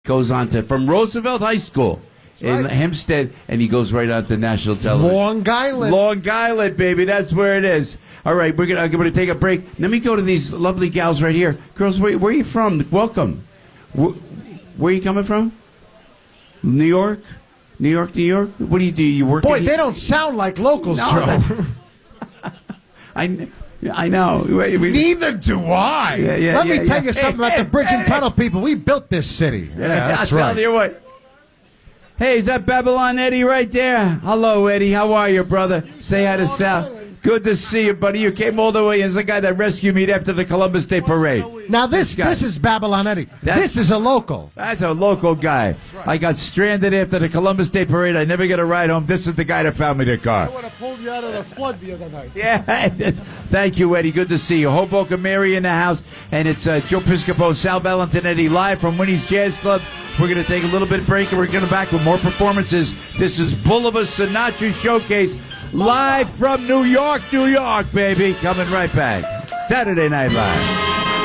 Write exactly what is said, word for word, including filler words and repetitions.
goes on to from Roosevelt High School in right. Hempstead, and he goes right on to national television. Long Island. Long Island, baby. That's where it is. All right, we're gonna, I'm going to take a break. Let me go to these lovely gals right here. Girls, where, where are you from? Welcome. Where, where are you coming from? New York? New York, New York? What do you do? You work? Boy, at, they don't sound like locals, No, Joe. that- I, I know. We- we- Neither do I. Yeah, yeah, Let yeah, me tell yeah. you something about the bridge and tunnel people. We built this city. Yeah, that's I'll right. tell you what. Hey, is that Babylon Eddie right there? Hello, Eddie. How are you, brother? Say hi to Sal. Good to see you, buddy. You came all the way as the guy that rescued me after the Columbus Day Parade. Now this guy. this is Babylon Eddie. That- This is a local. That's a local guy. I got stranded after the Columbus Day Parade. I never get a ride home. This is the guy that found me the car. I would have pulled you out of the flood the other night. Yeah. Thank you, Eddie. Good to see you. Hoboken Mary in the house. And it's uh, Joe Piscopo, Sal Valentin, live from Winnie's Jazz Club. We're going to take a little bit of break, and we're going to back with more performances. This is Boulevard Sinatra Showcase, live from New York, New York, baby. Coming right back. Saturday Night Live.